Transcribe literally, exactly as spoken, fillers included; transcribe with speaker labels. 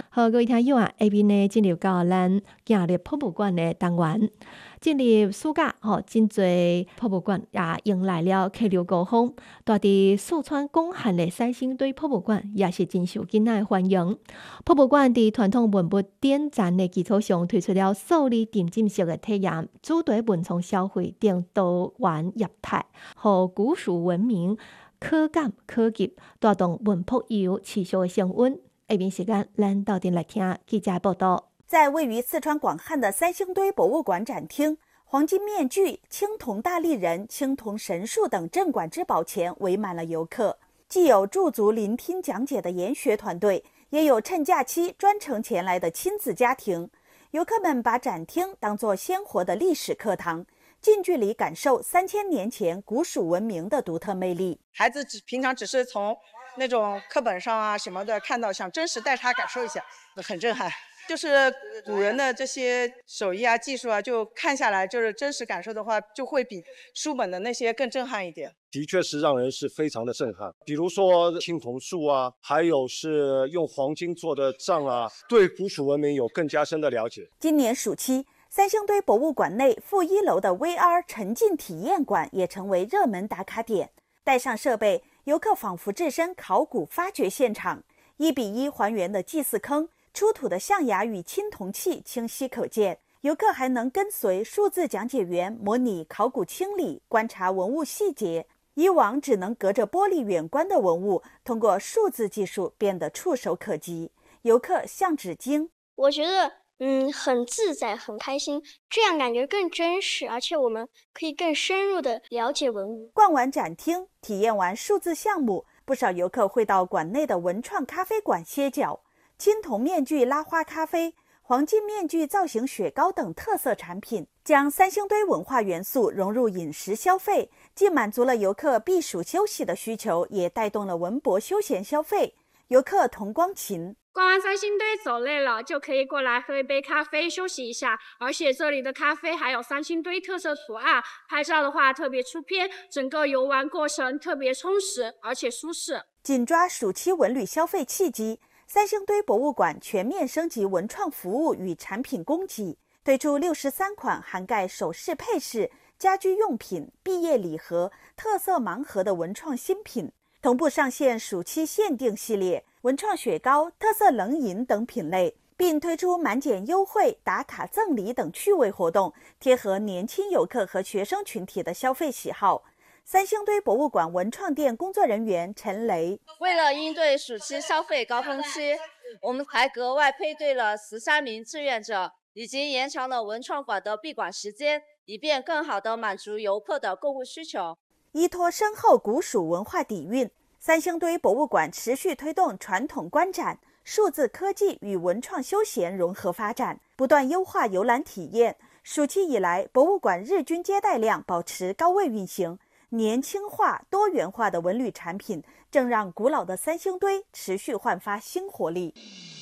Speaker 1: 好，各位听友啊，下面呢进入到咱行历博物馆的单元。进入暑假，吼，真侪博物馆也迎来了客流高峰。大伫四川广汉的三星堆博物馆也是真受囡仔的欢迎。博物馆伫传统文物典藏的基础上，推出了数字沉浸式的体验，主题文创消费等多元业态，互古蜀文明可感可及，带动文博游持续的升温。下面时间，咱到底来听记者报道。
Speaker 2: 在位于四川广汉的三星堆博物馆展厅，黄金面具、青铜大力人、青铜神树等镇馆之宝前围满了游客，既有驻足聆听讲解的研学团队，也有趁假期专程前来的亲子家庭。游客们把展厅当作鲜活的历史课堂，近距离感受三千年前古蜀文明的独特魅力。
Speaker 3: 孩子平常只是从那种课本上啊什么的看到，想真实带他感受一下，很震撼。就是古人的这些手艺啊技术啊，就看下来就是真实感受的话，就会比书本的那些更震撼一点。
Speaker 4: 的确是让人是非常的震撼，比如说青铜树啊，还有是用黄金做的杖啊，对古蜀文明有更加深的了解。
Speaker 2: 今年暑期，三星堆博物馆内负一楼的 V R 沉浸体验馆也成为热门打卡点。带上设备，游客仿佛置身考古发掘现场，一比一还原的祭祀坑，出土的象牙与青铜器清晰可见。游客还能跟随数字讲解员模拟考古清理，观察文物细节。以往只能隔着玻璃远观的文物，通过数字技术变得触手可及。游客向指经，
Speaker 5: 我觉得嗯很自在，很开心，这样感觉更真实，而且我们可以更深入的了解文物。
Speaker 2: 逛完展厅，体验完数字项目，不少游客会到馆内的文创咖啡馆歇脚。青铜面具拉花咖啡、黄金面具造型雪糕等特色产品，将三星堆文化元素融入饮食消费，既满足了游客避暑休息的需求，也带动了文博休闲消费。游客童光琴，
Speaker 6: 逛完三星堆走累了，就可以过来喝一杯咖啡休息一下，而且这里的咖啡还有三星堆特色图案，拍照的话特别出片，整个游玩过程特别充实而且舒适。
Speaker 2: 紧抓暑期文旅消费契机，三星堆博物馆全面升级文创服务与产品供给，推出六十三款涵盖首饰配饰、家居用品、毕业礼盒、特色盲盒的文创新品，同步上线暑期限定系列、文创雪糕、特色冷饮等品类，并推出满减优惠、打卡赠礼等趣味活动，贴合年轻游客和学生群体的消费喜好。三星堆博物馆文创店工作人员陈雷，
Speaker 7: 为了应对暑期消费高峰期，我们还格外配对了十三名志愿者，以及延长了文创馆的闭馆时间，以便更好地满足游客的购物需求。
Speaker 2: 依托深厚古蜀文化底蕴，三星堆博物馆持续推动传统观展、数字科技与文创休闲融合发展，不断优化游览体验。暑期以来，博物馆日均接待量保持高位运行。年轻化、多元化的文旅产品，正让古老的三星堆持续焕发新活力。